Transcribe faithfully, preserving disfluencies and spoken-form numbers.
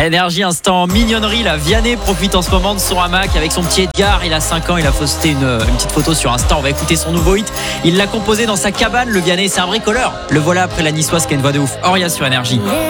Énergie, instant mignonnerie. La Vianney profite en ce moment de son hamac avec son petit Edgar. Il a cinq ans, il a posté une, une petite photo sur Insta. On va écouter son nouveau hit. Il l'a composé dans sa cabane. Le Vianney, c'est un bricoleur. Le voilà après la niçoise qui a une voix de ouf. Oria sur Énergie.